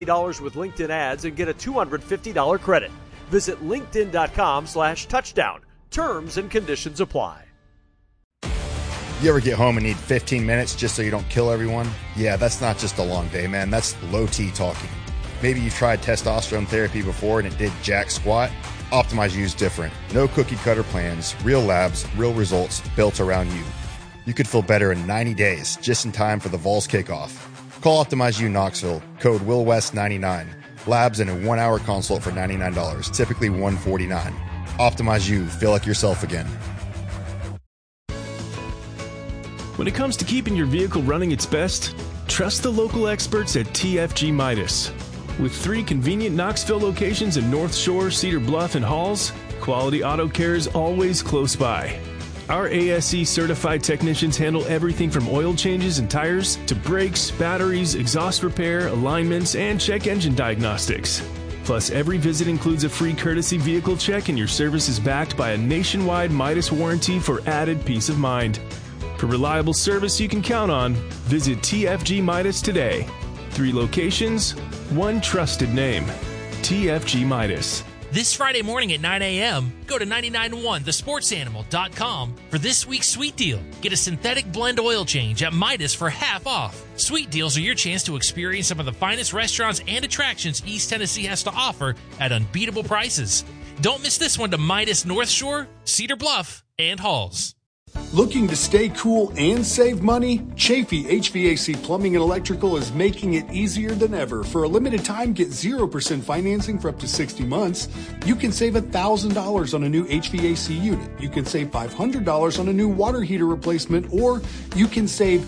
$50 with LinkedIn ads and get a $250 credit. Visit linkedin.com/touchdown. Terms and conditions apply. You ever get home and need 15 minutes just so you don't kill everyone? Yeah, that's not just a long day, man. That's low T talking. Maybe you've tried testosterone therapy before and it did jack squat. Optimize U's different. No cookie cutter plans, real labs, real results built around you. You could feel better in 90 days, just in time for the Vols kickoff. Call Optimize U Knoxville, code WillWest99. Labs and a 1-hour consult for $99, typically $149. Optimize U, feel like yourself again. When it comes to keeping your vehicle running its best, trust the local experts at TFG Midas. With 3 convenient Knoxville locations in North Shore, Cedar Bluff, and Halls, quality auto care is always close by. Our ASE certified technicians handle everything from oil changes and tires to brakes, batteries, exhaust repair, alignments, and check engine diagnostics. Plus, every visit includes a free courtesy vehicle check, and your service is backed by a nationwide Midas warranty for added peace of mind. For reliable service you can count on, visit TFG Midas today. 3 locations, 1 trusted name. TFG Midas. This Friday morning at 9 a.m., go to 991thesportsanimal.com for this week's Sweet Deal. Get a synthetic blend oil change at Midas for half off. Sweet Deals are your chance to experience some of the finest restaurants and attractions East Tennessee has to offer at unbeatable prices. Don't miss this one to Midas North Shore, Cedar Bluff, and Halls. Looking to stay cool and save money? Chafee HVAC Plumbing and Electrical is making it easier than ever. For a limited time, get 0% financing for up to 60 months. You can save $1,000 on a new HVAC unit. You can save $500 on a new water heater replacement, or you can save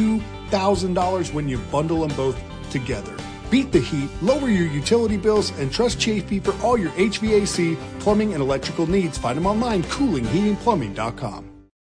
$2,000 when you bundle them both together. Beat the heat, lower your utility bills, and trust Chafee for all your HVAC, plumbing, and electrical needs. Find them online, coolingheatingplumbing.com.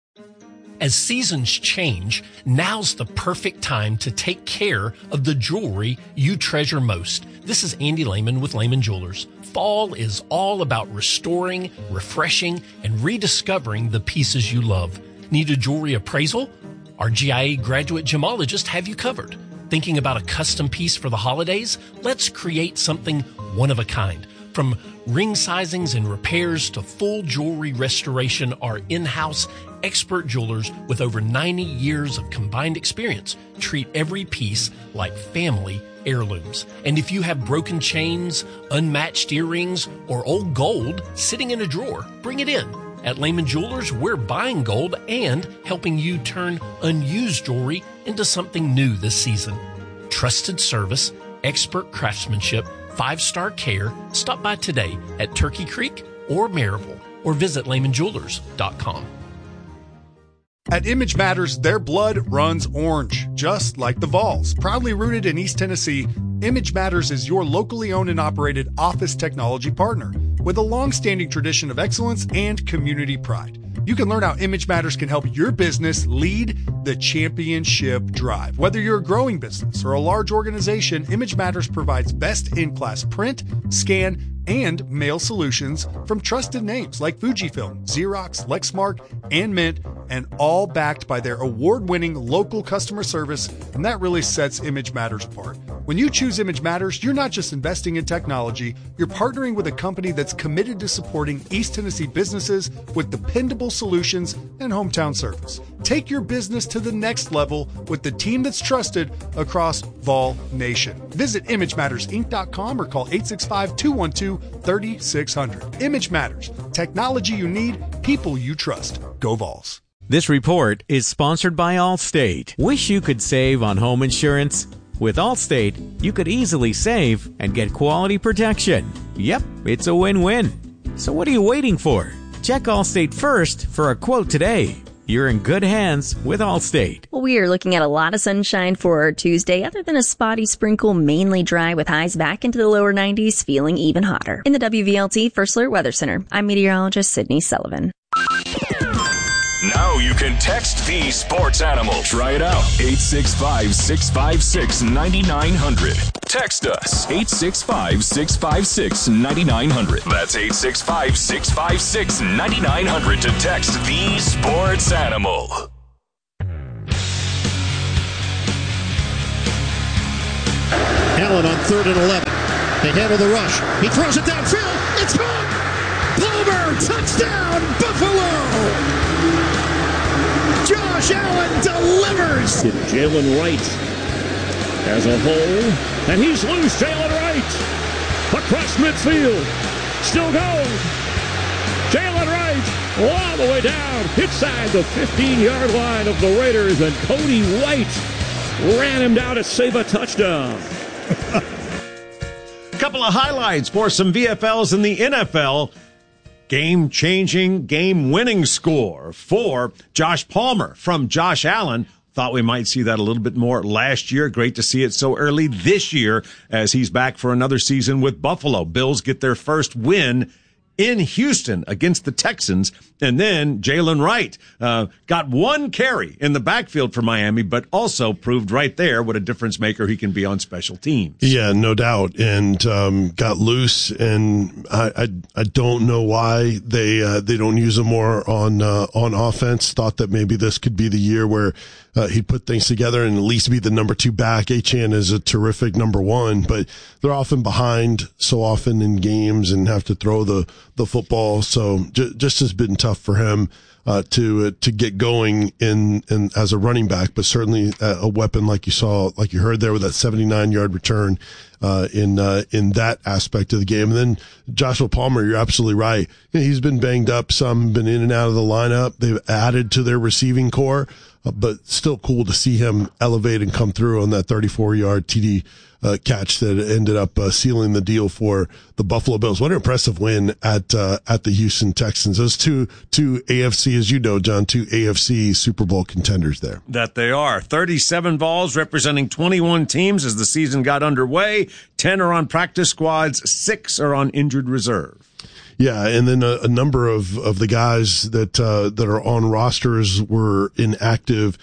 As seasons change, now's the perfect time to take care of the jewelry you treasure most. This is Andy Lehman with Lehman Jewelers. Fall is all about restoring, refreshing, and rediscovering the pieces you love. Need a jewelry appraisal? Our GIA graduate gemologists have you covered. Thinking about a custom piece for the holidays? Let's create something one of a kind. From ring sizings and repairs to full jewelry restoration, our in-house expert jewelers with over 90 years of combined experience treat every piece like family heirlooms. And if you have broken chains, unmatched earrings, or old gold sitting in a drawer, bring it in. At Lehman Jewelers, we're buying gold and helping you turn unused jewelry into something new this season. Trusted service, expert craftsmanship, 5-star care. Stop by today at Turkey Creek or Maryville or visit LehmanJewelers.com. At Image Matters, their blood runs orange, just like the Vols. Proudly rooted in East Tennessee, Image Matters is your locally owned and operated office technology partner with a long-standing tradition of excellence and community pride. You can learn how Image Matters can help your business lead the championship drive. Whether you're a growing business or a large organization, Image Matters provides best-in-class print, scan, and mail solutions from trusted names like Fujifilm, Xerox, Lexmark, and Mint, and all backed by their award-winning local customer service, and that really sets Image Matters apart. When you choose Image Matters, you're not just investing in technology, you're partnering with a company that's committed to supporting East Tennessee businesses with dependable solutions and hometown service. Take your business to the next level with the team that's trusted across Vol Nation. Visit ImageMattersInc.com or call 865-212-3600. Image Matters. Technology you need, people you trust. Go Vols. This report is sponsored by Allstate. Wish you could save on home insurance? With Allstate, you could easily save and get quality protection. Yep, it's a win-win. So what are you waiting for? Check Allstate first for a quote today. You're in good hands with Allstate. Well, we are looking at a lot of sunshine for Tuesday, other than a spotty sprinkle, mainly dry with highs back into the lower 90s, feeling even hotter. In the WVLT First Alert Weather Center, I'm meteorologist Sydney Sullivan. Now you can text the sports animal. Try it out. 865-656-9900. Text us. 865-656-9900. That's 865-656-9900 to text the sports animal. Allen on 3rd and 11. They handle the rush. He throws it downfield. It's caught. Palmer, touchdown, Buffalo. Josh Allen delivers. Jalen Wright as a hole, and he's loose. Jalen Wright across midfield. Still going. Jalen Wright all the way down inside the 15-yard line of the Raiders, and Cody White ran him down to save a touchdown. A couple of highlights for some VFLs in the NFL. Game-changing, game-winning score for Josh Palmer from Josh Allen. Thought we might see that a little bit more last year. Great to see it so early this year as he's back for another season with Buffalo. Bills get their first win in Houston against the Texans. And then Jalen Wright got one carry in the backfield for Miami, but also proved right there what a difference maker he can be on special teams. Yeah, no doubt. And got loose, and I don't know why they don't use him more on offense. Thought that maybe this could be the year where he'd put things together and at least be the number 2 back. Achane is a terrific number 1, but they're often behind so often in games and have to throw the football. So just has been tough for him to get going in as a running back, but certainly a weapon like you heard there with that 79-yard return in that aspect of the game. And then Joshua Palmer, you're absolutely right. He's been banged up, some been in and out of the lineup. They've added to their receiving core, but still cool to see him elevate and come through on that 34-yard TD catch that ended up sealing the deal for the Buffalo Bills. What an impressive win at the Houston Texans. Those two AFC, as you know, John, two AFC Super Bowl contenders there. That they are. 37 balls representing 21 teams as the season got underway. 10 are on practice squads. 6 are on injured reserve. Yeah, and then a number of the guys that are on rosters were inactive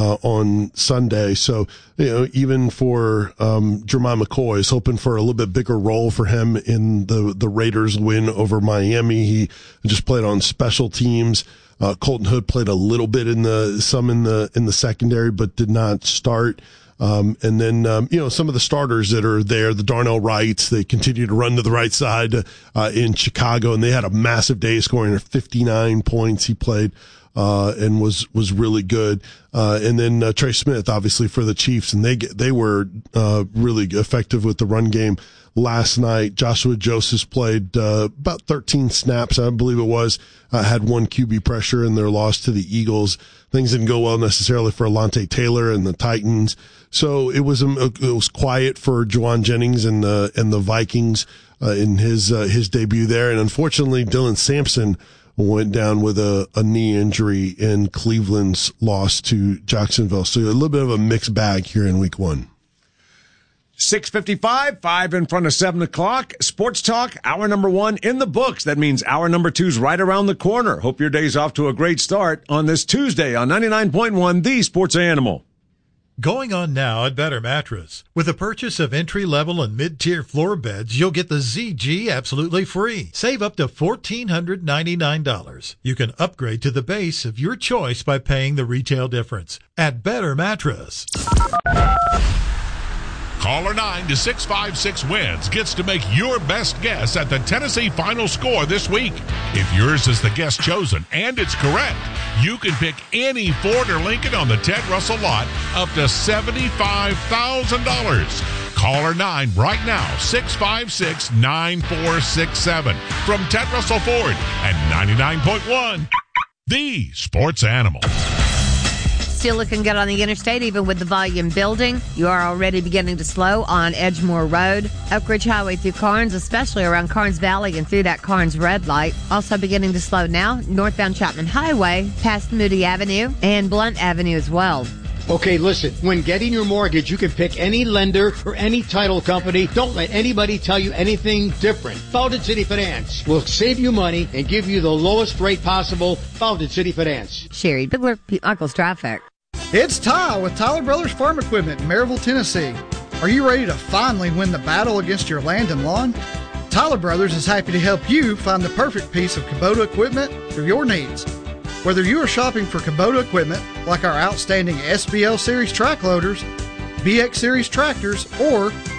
on Sunday. So, even for Jermichael McCoy, is hoping for a little bit bigger role for him in the Raiders win over Miami. He just played on special teams. Colton Hood played a little bit in the secondary, but did not start. And then, some of the starters that are there, the Darnell Wrights, they continue to run to the right side, in Chicago, and they had a massive day scoring 59 points. He played, and was really good. And then, Trey Smith, obviously for the Chiefs, and they were, really effective with the run game last night. Joshua Joseph played, about 13 snaps, I believe it was, had 1 QB pressure in their loss to the Eagles. Things didn't go well necessarily for Alontae Taylor and the Titans. So it was quiet for Juwan Jennings and the Vikings, in his debut there. And unfortunately, Dylan Sampson went down with a knee injury in Cleveland's loss to Jacksonville. So a little bit of a mixed bag here in week 1. 6:55, 5 in front of 7 o'clock. Sports Talk, hour number 1 in the books. That means hour number 2's right around the corner. Hope your day's off to a great start on this Tuesday on 99.1, The Sports Animal. Going on now at Better Mattress. With the purchase of entry-level and mid-tier floor beds, you'll get the ZG absolutely free. Save up to $1,499. You can upgrade to the base of your choice by paying the retail difference at Better Mattress. Caller 9-656-WINS gets to make your best guess at the Tennessee final score this week. If yours is the guess chosen and it's correct, you can pick any Ford or Lincoln on the Ted Russell lot up to $75,000. Caller 9 right now, 656-9467 from Ted Russell Ford and 99.1, The Sports Animal. Still looking good on the interstate, even with the volume building. You are already beginning to slow on Edgemore Road, Oak Ridge Highway through Karnes, especially around Karnes Valley and through that Karnes red light. Also beginning to slow now, northbound Chapman Highway, past Moody Avenue and Blunt Avenue as well. Okay, listen, when getting your mortgage, you can pick any lender or any title company. Don't let anybody tell you anything different. Fountain City Finance will save you money and give you the lowest rate possible. Fountain City Finance. Sherry Bigler, Uncle's Traffic. It's Ty with Tyler Brothers Farm Equipment in Maryville, Tennessee. Are you ready to finally win the battle against your land and lawn? Tyler Brothers is happy to help you find the perfect piece of Kubota equipment for your needs. Whether you are shopping for Kubota equipment like our outstanding SBL Series track loaders, BX Series tractors, or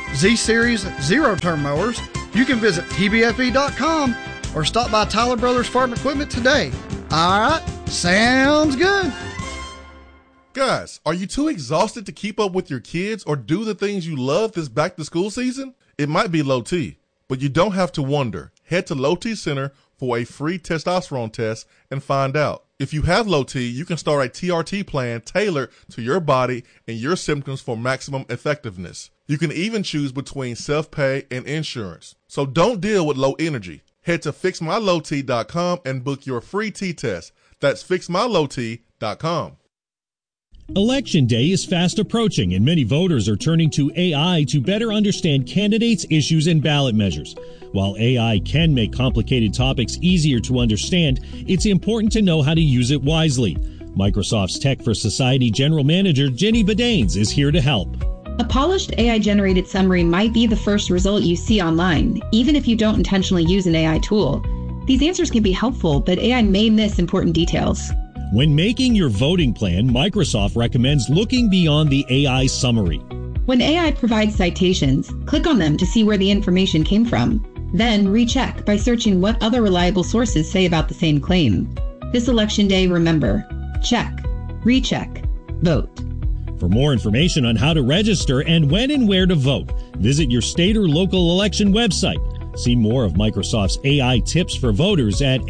Z-Series zero-turn mowers, you can visit tbfe.com or stop by Tyler Brothers Farm Equipment today. All right, sounds good. Guys, are you too exhausted to keep up with your kids or do the things you love this back-to-school season? It might be low T, but you don't have to wonder. Head to Low T Center for a free testosterone test and find out. If you have low T, you can start a TRT plan tailored to your body and your symptoms for maximum effectiveness. You can even choose between self-pay and insurance. So don't deal with low energy. Head to fixmylowt.com and book your free T-test. That's fixmylowt.com. Election Day is fast approaching, and many voters are turning to AI to better understand candidates, issues, and ballot measures. While AI can make complicated topics easier to understand, it's important to know how to use it wisely. Microsoft's Tech for Society General Manager Jenny Badanes is here to help. A polished AI-generated summary might be the first result you see online, even if you don't intentionally use an AI tool. These answers can be helpful, but AI may miss important details. When making your voting plan, Microsoft recommends looking beyond the AI summary. When AI provides citations, click on them to see where the information came from. Then recheck by searching what other reliable sources say about the same claim. This election day, remember, check, recheck, vote. For more information on how to register and when and where to vote, visit your state or local election website. See more of Microsoft's AI tips for voters at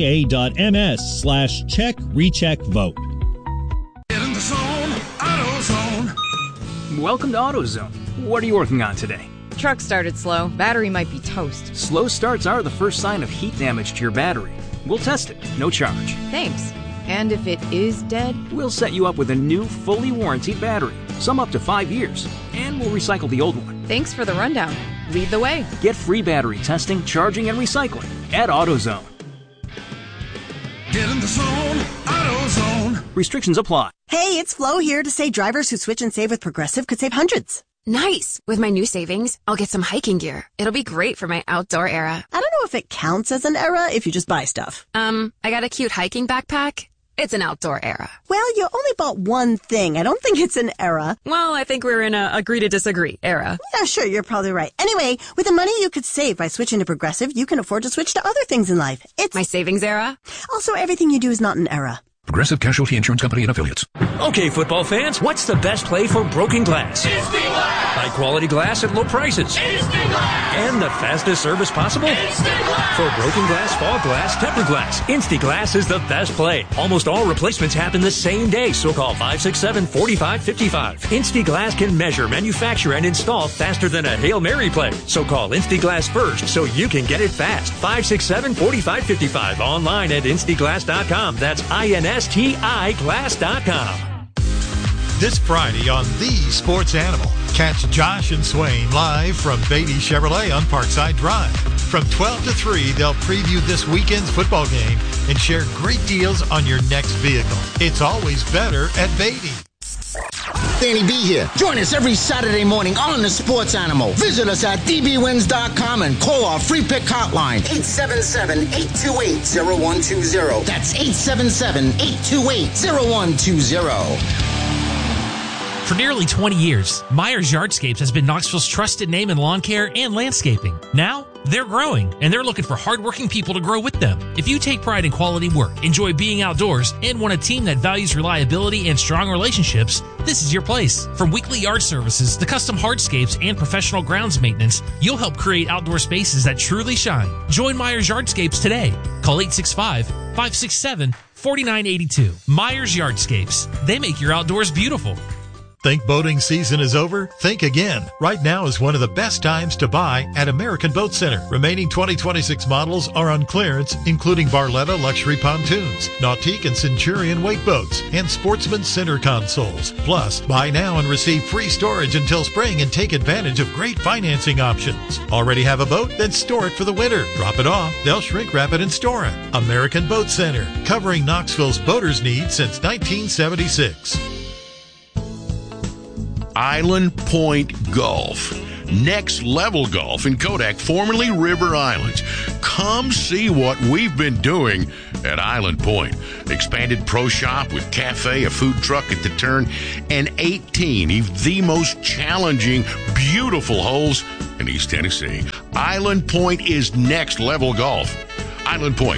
aka.ms/check-recheck-vote. Get in the zone, AutoZone. Welcome to AutoZone. What are you working on today? Truck started slow. Battery might be toast. Slow starts are the first sign of heat damage to your battery. We'll test it, no charge. Thanks. And if it is dead? We'll set you up with a new, fully warranted battery, some up to 5 years, and we'll recycle the old one. Thanks for the rundown. Lead the way. Get free battery testing, charging, and recycling at AutoZone. Get in the zone, AutoZone. Restrictions apply. Hey, it's Flo here to say drivers who switch and save with Progressive could save hundreds. Nice! With my new savings, I'll get some hiking gear. It'll be great for my outdoor era. I don't know if it counts as an era if you just buy stuff. I got a cute hiking backpack. It's an outdoor era. Well, you only bought one thing. I don't think it's an era. Well, I think we're in a agree to disagree era. Yeah, sure, you're probably right. Anyway, with the money you could save by switching to Progressive, you can afford to switch to other things in life. It's my savings era. Also, everything you do is not an era. Progressive Casualty Insurance Company and Affiliates. Okay, football fans, what's the best play for broken glass? Instant Glass! High quality glass at low prices. Instant Glass! And the fastest service possible? Instant Glass! For broken glass, fog glass, tempered glass, Instaglass is the best play. Almost all replacements happen the same day, so call 567-4555. Instaglass can measure, manufacture, and install faster than a Hail Mary play. So call Instaglass first so you can get it fast. 567-4555. Online at Instaglass.com. That's INSTIGlass.com. This Friday on The Sports Animal, catch Josh and Swain live from Beatty Chevrolet on Parkside Drive. From 12 to 3, they'll preview this weekend's football game and share great deals on your next vehicle. It's always better at Beatty. Danny B here. Join us every Saturday morning on The Sports Animal. Visit us at dbwins.com and call our free pick hotline, 877-828-0120. That's 877-828-0120. For nearly 20 years, Myers Yardscapes has been Knoxville's trusted name in lawn care and landscaping. Now, they're growing, and they're looking for hardworking people to grow with them. If you take pride in quality work, enjoy being outdoors, and want a team that values reliability and strong relationships, this is your place. From weekly yard services to custom hardscapes and professional grounds maintenance, you'll help create outdoor spaces that truly shine. Join Myers Yardscapes today. Call 865-567-4982. Myers Yardscapes. They make your outdoors beautiful. Think boating season is over? Think again. Right now is one of the best times to buy at American Boat Center. Remaining 2026 models are on clearance, including Barletta luxury pontoons, Nautique and Centurion weight boats, and Sportsman center consoles. Plus, buy now and receive free storage until spring and take advantage of great financing options. Already have a boat? Then store it for the winter. Drop it off. They'll shrink wrap it and store it. American Boat Center, covering Knoxville's boaters' needs since 1976. Island Point Golf. Next Level Golf in Kodak, formerly River Islands. Come see what we've been doing at Island Point. Expanded pro shop with cafe, a food truck at the turn, and 18 of the most challenging, beautiful holes in East Tennessee. Island Point is next level golf. Island Point,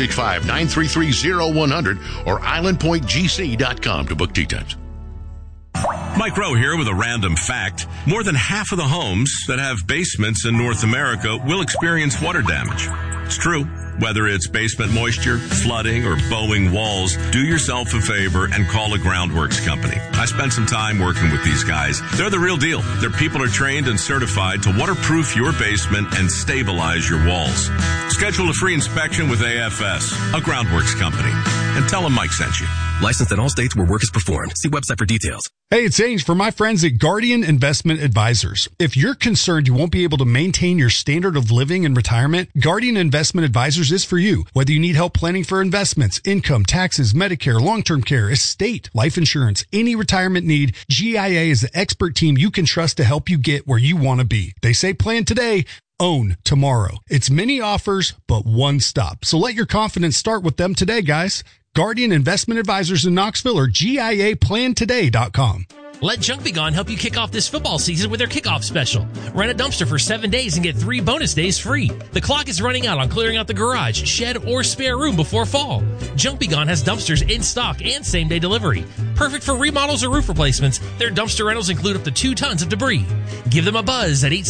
865-933-0100 or islandpointgc.com to book tee times. Mike Rowe here with a random fact. More than half of the homes that have basements in North America will experience water damage. It's true. Whether it's basement moisture, flooding, or bowing walls, do yourself a favor and call a Groundworks company. I spent some time working with these guys. They're the real deal. Their people are trained and certified to waterproof your basement and stabilize your walls. Schedule a free inspection with AFS, a Groundworks company, and tell them Mike sent you. Licensed in all states where work is performed. See website for details. Hey, it's Ange for my friends at Guardian Investment Advisors. If you're concerned you won't be able to maintain your standard of living in retirement, Guardian Investment Advisors is for you. Whether you need help planning for investments, income, taxes, Medicare, long-term care, estate, life insurance, any retirement need, GIA is the expert team you can trust to help you get where you want to be. They say plan today, own tomorrow. It's many offers, but one stop. So let your confidence start with them today, guys. Guardian Investment Advisors in Knoxville or GIAPlantoday.com. Let Junk Be Gone help you kick off this football season with their kickoff special. Rent a dumpster for 7 days and get 3 bonus days free. The clock is running out on clearing out the garage, shed, or spare room before fall. Junk Be Gone has dumpsters in stock and same-day delivery. Perfect for remodels or roof replacements, their dumpster rentals include up to 2 tons of debris. Give them a buzz at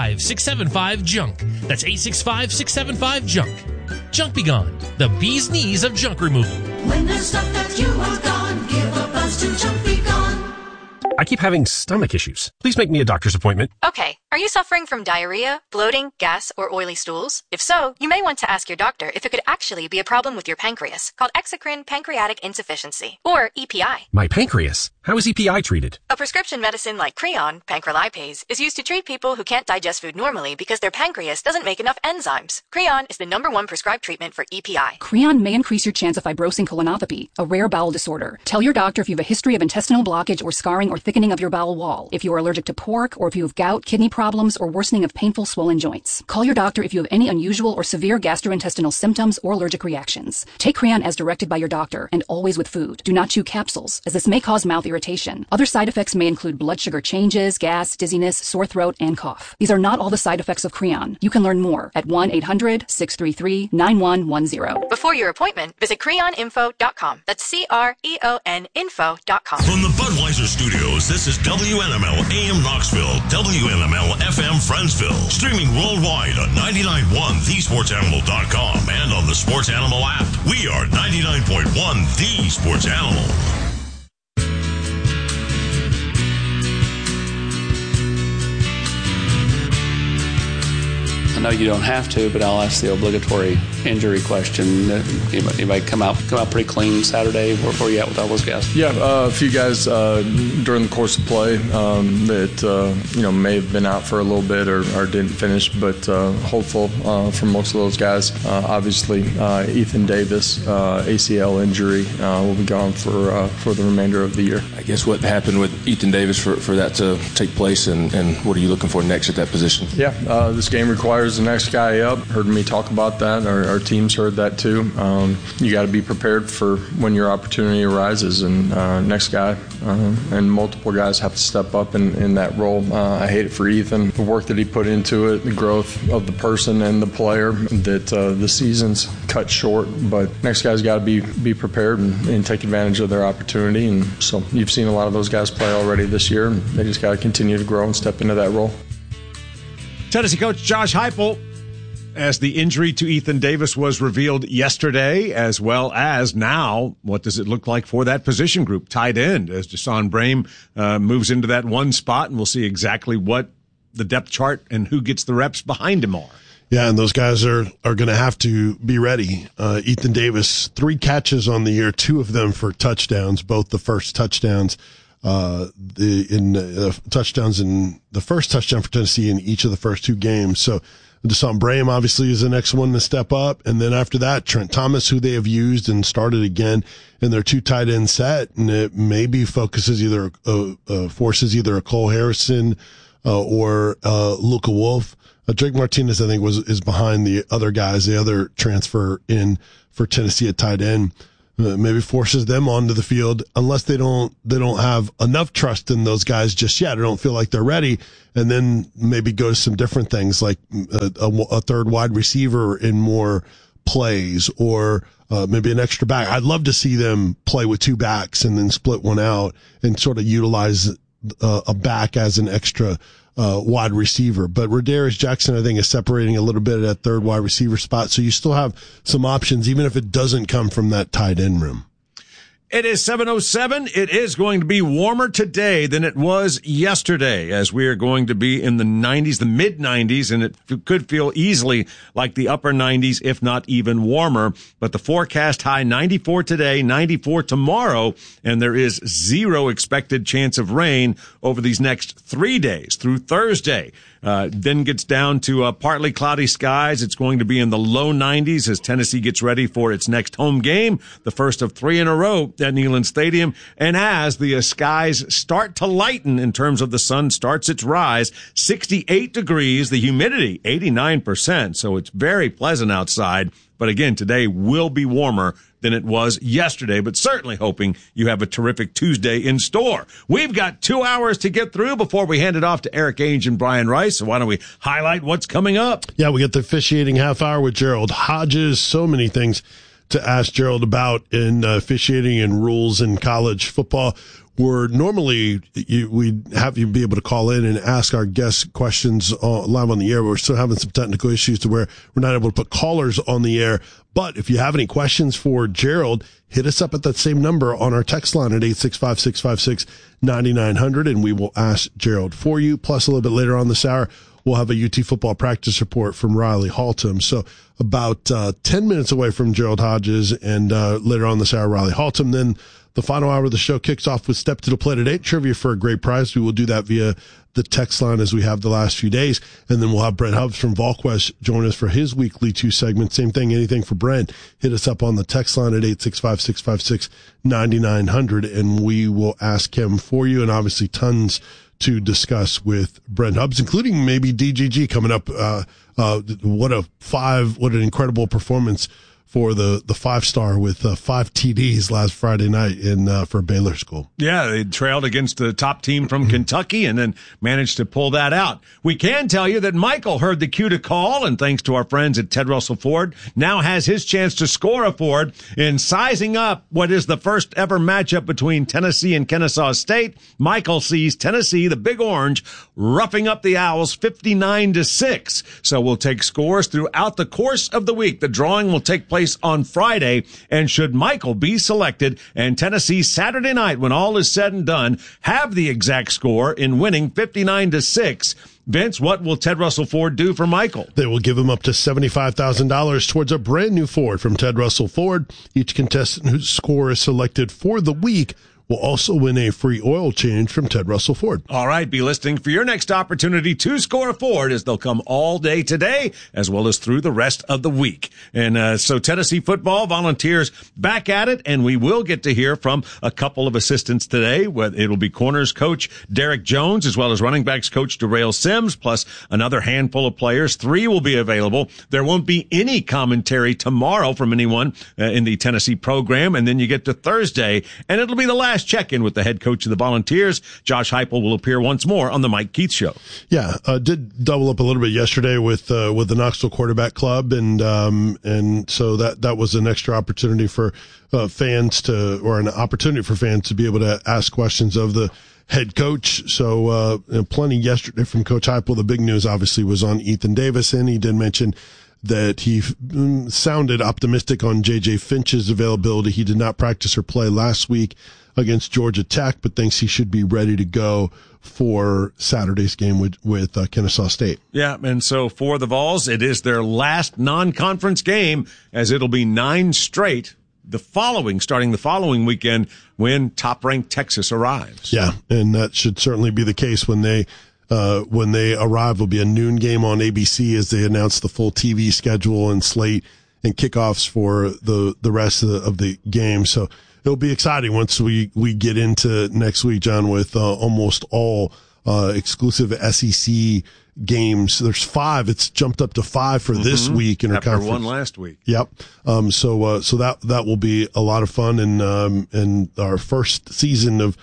865-675-JUNK. That's 865-675-JUNK. Junk Be Gone, the bee's knees of junk removal. When there's stuff that you want gone, give a buzz to Junk Be Gone. I keep having stomach issues. Please make me a doctor's appointment. Okay. Are you suffering from diarrhea, bloating, gas, or oily stools? If so, you may want to ask your doctor if it could actually be a problem with your pancreas, called exocrine pancreatic insufficiency, or EPI. My pancreas? How is EPI treated? A prescription medicine like Creon, pancrelipase, is used to treat people who can't digest food normally because their pancreas doesn't make enough enzymes. Creon is the #1 prescribed treatment for EPI. Creon may increase your chance of fibrosing colonopathy, a rare bowel disorder. Tell your doctor if you have a history of intestinal blockage or scarring or thickening of your bowel wall, if you are allergic to pork, or if you have gout, kidney problems, or worsening of painful swollen joints. Call your doctor if you have any unusual or severe gastrointestinal symptoms or allergic reactions. Take Creon as directed by your doctor, and always with food. Do not chew capsules, as this may cause mouth irritation. Other side effects may include blood sugar changes, gas, dizziness, sore throat, and cough. These are not all the side effects of Creon. You can learn more at 1-800-633-9110. Before your appointment, visit creoninfo.com. That's CREON info.com. From the Budweiser Studios, this is WNML AM Knoxville, WNML FM Friendsville. Streaming worldwide on 99.1 thesportsanimal.com and on the Sports Animal app. We are 99.1 The Sports Animal. I know you don't have to, but I'll ask the obligatory injury question. Anybody come out pretty clean Saturday? Where you at with all those guys? Yeah, a few guys during the course of play that may have been out for a little bit or didn't finish, but hopeful for most of those guys. Obviously, Ethan Davis, ACL injury, will be gone for the remainder of the year. I guess what happened with Ethan Davis for that to take place, and what are you looking for next at that position? Yeah, this game requires the next guy up. Heard me talk about that. Our team's heard that too. You got to be prepared for when your opportunity arises, and next guy and multiple guys have to step up in that role. I hate it for Ethan. The work that he put into it, the growth of the person and the player, that the season's cut short, but next guy's got to be prepared and take advantage of their opportunity. And so you've seen a lot of those guys play already this year, and they just got to continue to grow and step into that role. Tennessee coach Josh Heupel, as the injury to Ethan Davis was revealed yesterday, as well as now, what does it look like for that position group, tight end, as Jason Brame moves into that one spot, and we'll see exactly what the depth chart and who gets the reps behind him are. Yeah, and those guys are going to have to be ready. Ethan Davis, 3 catches on the year, 2 of them for touchdowns, both the first touchdowns. Touchdowns in the first touchdown for Tennessee in each of the first 2 games. So Deshaun Brame obviously is the next one to step up. And then after that, Trent Thomas, who they have used and started again in their 2 tight end set. And it maybe focuses forces either a Cole Harrison, or Luka Wolf Drake Martinez, I think, is behind the other guys, the other transfer in for Tennessee at tight end. Maybe forces them onto the field unless they don't have enough trust in those guys just yet, or don't feel like they're ready, and then maybe go to some different things like a third wide receiver in more plays, or maybe an extra back. I'd love to see them play with two backs and then split one out and sort of utilize a back as an extra wide receiver. But Rodarius Jackson, I think, is separating a little bit at that third wide receiver spot. So you still have some options, even if it doesn't come from that tight end room. It is 7:07. It is going to be warmer today than it was yesterday, as we are going to be in the 90s, the mid 90s, and it could feel easily like the upper 90s, if not even warmer. But the forecast high 94 today, 94 tomorrow, and there is 0 expected chance of rain over these next 3 days through Thursday. Then gets down to partly cloudy skies. It's going to be in the low 90s as Tennessee gets ready for its next home game, the first of 3 in a row at Neyland Stadium. And as the skies start to lighten in terms of the sun starts its rise, 68 degrees, the humidity 89%. So it's very pleasant outside. But again, today will be warmer than it was yesterday, but certainly hoping you have a terrific Tuesday in store. We've got 2 hours to get through before we hand it off to Eric Ainge and Brian Rice. So why don't we highlight what's coming up? Yeah, we get the officiating half hour with Gerald Hodges. So many things to ask Gerald about in officiating and rules in college football. We're normally, we'd have you be able to call in and ask our guests questions live on the air, but we're still having some technical issues to where we're not able to put callers on the air. But if you have any questions for Gerald, hit us up at that same number on our text line at 865-656-9900, and we will ask Gerald for you. Plus, a little bit later on this hour, we'll have a UT football practice report from Riley Haltom. So about 10 minutes away from Gerald Hodges, and later on this hour, Riley Haltom. Then the final hour of the show kicks off with Step to the Plate at 8, trivia for a great prize. We will do that via the text line as we have the last few days. And then we'll have Brent Hubbs from VolQuest join us for his weekly 2 segment. Same thing, anything for Brent. Hit us up on the text line at 865-656-9900, and we will ask him for you. And obviously tons to discuss with Brent Hubbs, including maybe DGG coming up. What an incredible performance for the 5-star with 5 TDs last Friday night for Baylor School. Yeah, they trailed against the top team from Kentucky and then managed to pull that out. We can tell you that Michael heard the cue to call, and thanks to our friends at Ted Russell Ford, now has his chance to score a Ford in sizing up what is the first ever matchup between Tennessee and Kennesaw State. Michael sees Tennessee, the Big Orange, roughing up the Owls 59-6. So we'll take scores throughout the course of the week. The drawing will take place on Friday, and should Michael be selected and Tennessee Saturday night, when all is said and done, have the exact score in winning 59-6, Vince, what will Ted Russell Ford do for Michael? They will give him up to $75,000 towards a brand new Ford from Ted Russell Ford. Each contestant whose score is selected for the week will also win a free oil change from Ted Russell Ford. All right, be listening for your next opportunity to score a Ford, as they'll come all day today, as well as through the rest of the week. And so Tennessee football Volunteers back at it, and we will get to hear from a couple of assistants today. It'll be corners coach Derek Jones, as well as running backs coach Derail Sims, plus another handful of players. 3 will be available. There won't be any commentary tomorrow from anyone in the Tennessee program, and then you get to Thursday, and it'll be the last check-in with the head coach of the Volunteers. Josh Heupel will appear once more on the Mike Keith Show. Yeah, did double up a little bit yesterday with the Knoxville Quarterback Club, and so that was an extra opportunity for fans or an opportunity for fans to be able to ask questions of the head coach. So plenty yesterday from Coach Heupel. The big news obviously was on Ethan Davis, and he did mention that he sounded optimistic on J.J. Finch's availability. He did not practice or play last week against Georgia Tech, but thinks he should be ready to go for Saturday's game with Kennesaw State. Yeah, and so for the Vols, it is their last non-conference game, as it'll be 9 straight starting the following weekend when top-ranked Texas arrives. Yeah, and that should certainly be the case when they arrive. Will be a noon game on ABC as they announce the full TV schedule and slate and kickoffs for the rest of the game. So it'll be exciting once we get into next week, John, with almost all exclusive SEC games. There's 5. It's jumped up to 5 for this week in our after conference. one last week. Yep. So that will be a lot of fun, and our first season of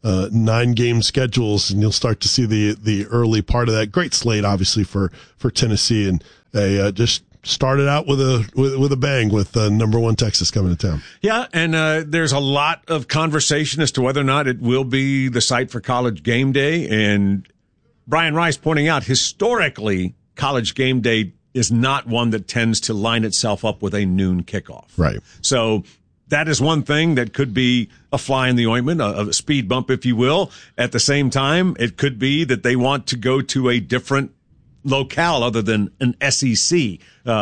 9-game schedules, and you'll start to see the early part of that. Great slate, obviously, for Tennessee, and they just started out with a bang with number 1 Texas coming to town. Yeah, and there's a lot of conversation as to whether or not it will be the site for College Game Day. And Brian Rice pointing out, historically, College Game Day is not one that tends to line itself up with a noon kickoff. Right. So that is one thing that could be a fly in the ointment, a speed bump, if you will. At the same time, it could be that they want to go to a different locale other than an SEC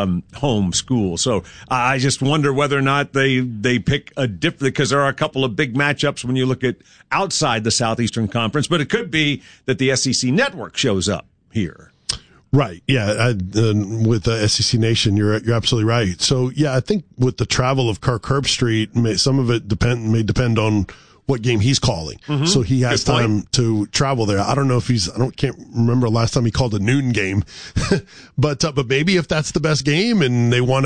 home school. So I just wonder whether or not they pick a different, because there are a couple of big matchups when you look at outside the Southeastern Conference, but it could be that the SEC network shows up here. Right. Yeah. With SEC Nation, you're absolutely right. So yeah, I think with the travel of Kirk Herbstreit, some of it may depend on what game he's calling. So he has time to travel there. I don't know if can't remember last time he called a noon game, but maybe if that's the best game and they want to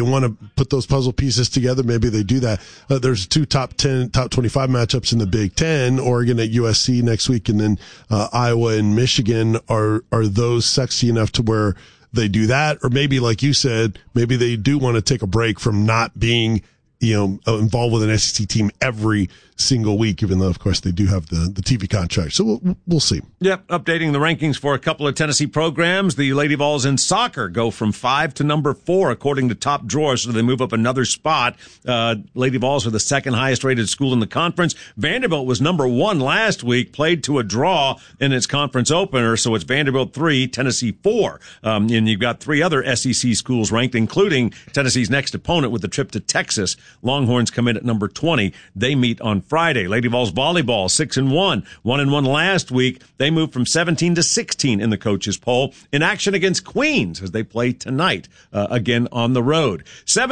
put those puzzle pieces together, maybe they do that. There's 2 top 25 matchups in the Big Ten, Oregon at USC next week, and then Iowa and Michigan. Are those sexy enough to where they do that? Or maybe, like you said, maybe they do want to take a break from not being involved with an SEC team every single week, even though, of course, they do have the TV contract. So we'll see. Yep. Updating the rankings for a couple of Tennessee programs. The Lady Vols in soccer go from 5 to number 4, according to Top Drawer. So they move up another spot. Lady Vols are the second highest rated school in the conference. Vanderbilt was number 1 last week, played to a draw in its conference opener. So it's Vanderbilt 3, Tennessee 4. And you've got 3 other SEC schools ranked, including Tennessee's next opponent with the trip to Texas. Longhorns come in at number 20. They meet on Friday. Lady Vols volleyball 6-1, 1-1 last week. They moved from 17 to 16 in the coaches poll. In action against Queens as they play tonight again on the road.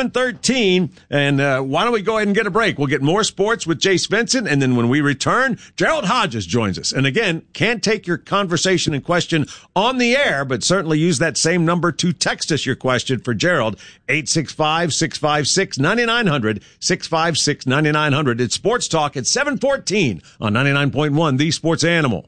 7:13, and why don't we go ahead and get a break? We'll get more sports with Jace Vincent, and then when we return, Gerald Hodges joins us. And again, can't take your conversation and question on the air, but certainly use that same number to text us your question for Gerald. 865-656-9900, 656-9900. It's Sports Talk at 7:14 on 99.1, The Sports Animal.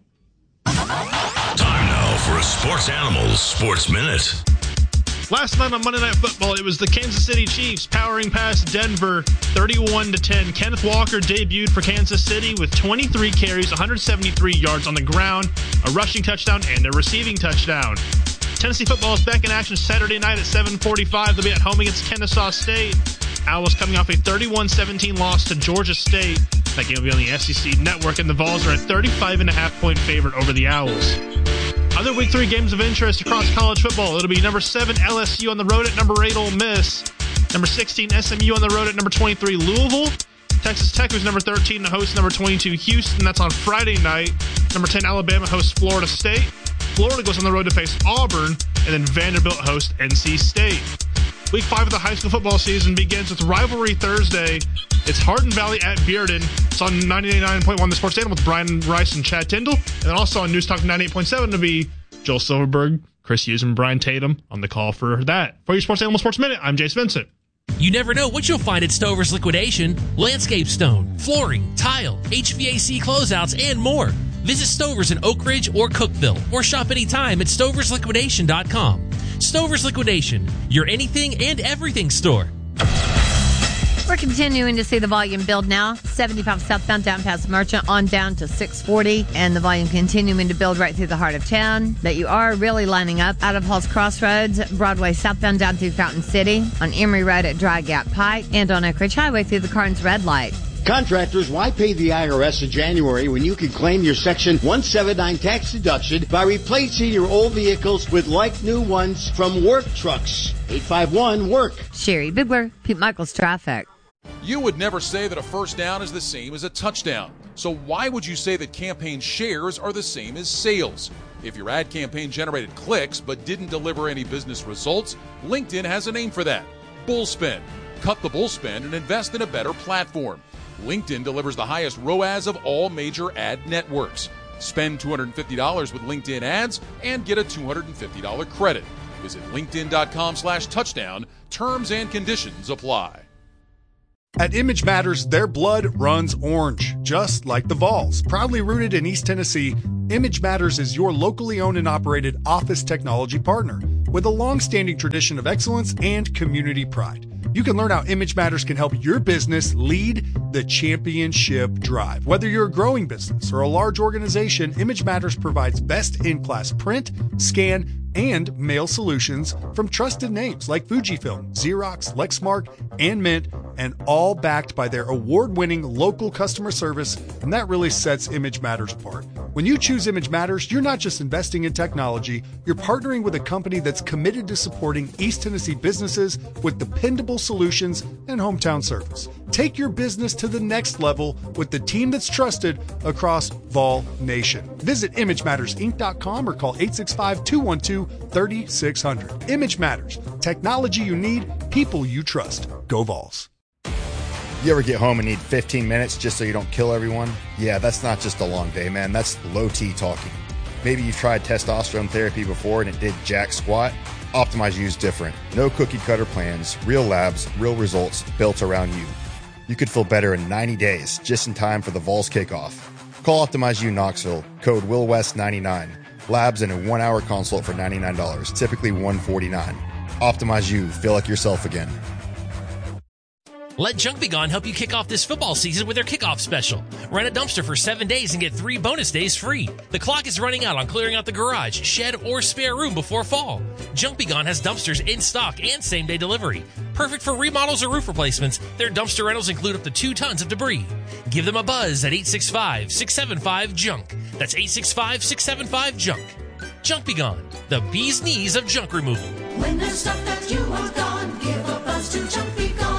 Time now for a Sports Animal Sports Minute. Last night on Monday Night Football, it was the Kansas City Chiefs powering past Denver 31-10. Kenneth Walker debuted for Kansas City with 23 carries, 173 yards on the ground, a rushing touchdown, and a receiving touchdown. Tennessee football is back in action Saturday night at 7:45. They'll be at home against Kennesaw State. Owls coming off a 31-17 loss to Georgia State. That game will be on the SEC Network, and the Vols are a 35.5-point favorite over the Owls. Other Week 3 games of interest across college football. It'll be number 7 LSU on the road at number 8 Ole Miss. Number 16 SMU on the road at number 23 Louisville. Texas Tech is number 13 to host number 22 Houston. That's on Friday night. Number 10 Alabama hosts Florida State. Florida goes on the road to face Auburn, and then Vanderbilt hosts NC State. Week 5 of the high school football season begins with Rivalry Thursday. It's Hardin Valley at Bearden. It's on 99.1 The Sports Animal with Brian Rice and Chad Tyndall. And then also on News Talk 98.7 to be Joel Silverberg, Chris Hughes, and Brian Tatum on the call for that. For your Sports Animal Sports Minute, I'm Jace Vincent. You never know what you'll find at Stover's Liquidation. Landscape stone, flooring, tile, HVAC closeouts, and more. Visit Stover's in Oak Ridge or Cookeville, or shop anytime at stoversliquidation.com. Stover's Liquidation, your anything and everything store. We're continuing to see the volume build now. 75 southbound down past Merchant on down to 640, and the volume continuing to build right through the heart of town. But you are really lining up out of Hall's Crossroads, Broadway southbound down through Fountain City, on Emory Road at Dry Gap Pike, and on Oak Ridge Highway through the Carnes Red Light. Contractors, why pay the IRS in January when you can claim your Section 179 tax deduction by replacing your old vehicles with like-new ones from Work Trucks? 851-WORK. Sherry Bigler, Pete Michaels Traffic. You would never say that a first down is the same as a touchdown. So why would you say that campaign shares are the same as sales? If your ad campaign generated clicks but didn't deliver any business results, LinkedIn has a name for that. Bullspend. Cut the bullspend and invest in a better platform. LinkedIn delivers the highest ROAS of all major ad networks. Spend $250 with LinkedIn ads and get a $250 credit. Visit linkedin.com/touchdown. Terms and conditions apply. At Image Matters, their blood runs orange, just like the Vols. Proudly rooted in East Tennessee, Image Matters is your locally owned and operated office technology partner with a long-standing tradition of excellence and community pride. You can learn how Image Matters can help your business lead the championship drive. Whether you're a growing business or a large organization, Image Matters provides best-in-class print, scan, and mail solutions from trusted names like Fujifilm, Xerox, Lexmark, and Mint, and all backed by their award-winning local customer service, and that really sets Image Matters apart. When you choose Image Matters, you're not just investing in technology, you're partnering with a company that's committed to supporting East Tennessee businesses with dependable solutions and hometown service. Take your business to the next level with the team that's trusted across Vol Nation. Visit ImageMattersInc.com or call 865-212-3600. Image Matters. Technology you need, people you trust. Go Vols. You ever get home and need 15 minutes just so you don't kill everyone? Yeah, that's not just a long day, man. That's low T talking. Maybe you've tried testosterone therapy before and it did jack squat. Optimize U's different. No cookie cutter plans, real labs, real results built around you. You could feel better in 90 days, just in time for the Vols kickoff. Call Optimize U Knoxville, code WillWest99. Labs and a 1-hour consult for $99, typically $149. Optimize U, feel like yourself again. Let Junk Be Gone help you kick off this football season with their kickoff special. Rent a dumpster for 7 days and get 3 bonus days free. The clock is running out on clearing out the garage, shed, or spare room before fall. Junk Be Gone has dumpsters in stock and same-day delivery. Perfect for remodels or roof replacements, their dumpster rentals include up to 2 tons of debris. Give them a buzz at 865-675-JUNK. That's 865-675-JUNK. Junk Be Gone, the bee's knees of junk removal. When there's stuff that you want gone, give a buzz to Junk Be Gone.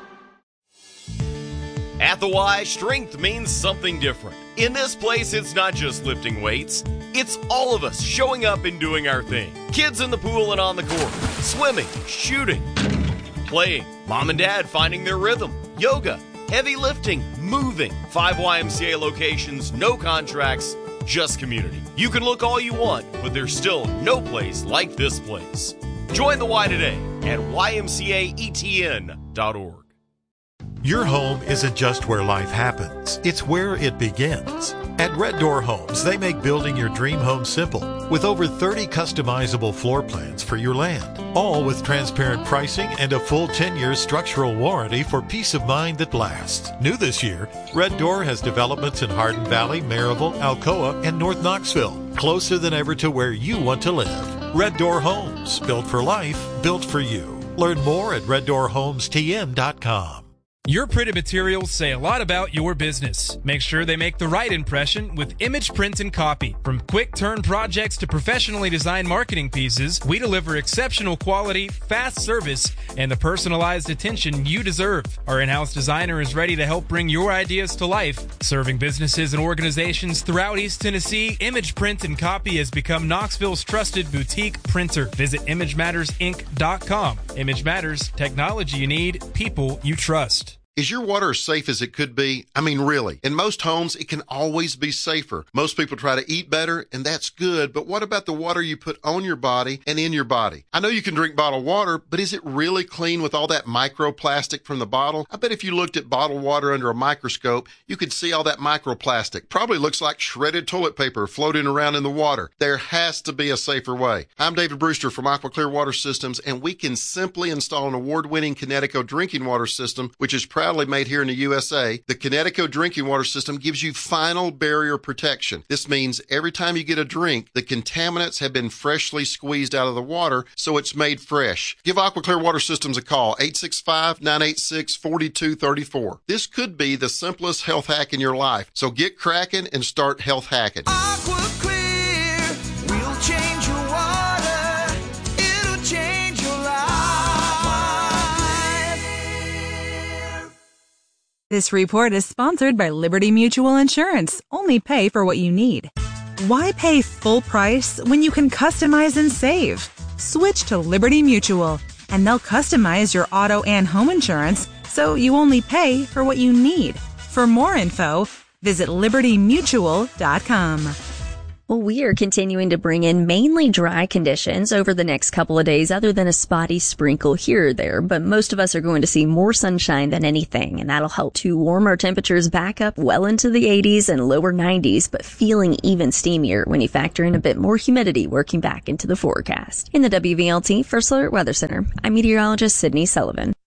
At the Y, strength means something different. In this place, it's not just lifting weights. It's all of us showing up and doing our thing. Kids in the pool and on the court. Swimming, shooting, playing. Mom and dad finding their rhythm. Yoga, heavy lifting, moving. 5 YMCA locations, no contracts, just community. You can look all you want, but there's still no place like this place. Join the Y today at ymcaetn.org. Your home isn't just where life happens, it's where it begins. At Red Door Homes, they make building your dream home simple with over 30 customizable floor plans for your land, all with transparent pricing and a full 10-year structural warranty for peace of mind that lasts. New this year, Red Door has developments in Hardin Valley, Maryville, Alcoa, and North Knoxville, closer than ever to where you want to live. Red Door Homes, built for life, built for you. Learn more at reddoorhomestm.com. Your printed materials say a lot about your business. Make sure they make the right impression with Image Print and Copy. From quick turn projects to professionally designed marketing pieces, we deliver exceptional quality, fast service, and the personalized attention you deserve. Our in-house designer is ready to help bring your ideas to life. Serving businesses and organizations throughout East Tennessee, Image Print and Copy has become Knoxville's trusted boutique printer. Visit ImageMattersInc.com. Image Matters, technology you need, people you trust. Is your water as safe as it could be? I mean, really. In most homes, it can always be safer. Most people try to eat better, and that's good, but what about the water you put on your body and in your body? I know you can drink bottled water, but is it really clean with all that microplastic from the bottle? I bet if you looked at bottled water under a microscope, you could see all that microplastic. Probably looks like shredded toilet paper floating around in the water. There has to be a safer way. I'm David Brewster from AquaClear Water Systems, and we can simply install an award-winning Connecticut drinking water system, which is proudly made here in the USA. The Connecticut drinking water system gives you final barrier protection. This means every time you get a drink, the contaminants have been freshly squeezed out of the water, so it's made fresh. Give AquaClear Water Systems a call, 865-986-4234. This could be the simplest health hack in your life, so get cracking and start health hacking. AquaClear will change your water. It'll change your life. This report is sponsored by Liberty Mutual Insurance. Only pay for what you need. Why pay full price when you can customize and save? Switch to Liberty Mutual, and they'll customize your auto and home insurance so you only pay for what you need. For more info, visit libertymutual.com. Well, we are continuing to bring in mainly dry conditions over the next couple of days, other than a spotty sprinkle here or there. But most of us are going to see more sunshine than anything, and that'll help to warm our temperatures back up well into the 80s and lower 90s, but feeling even steamier when you factor in a bit more humidity working back into the forecast. In the WVLT First Alert Weather Center, I'm meteorologist Sydney Sullivan.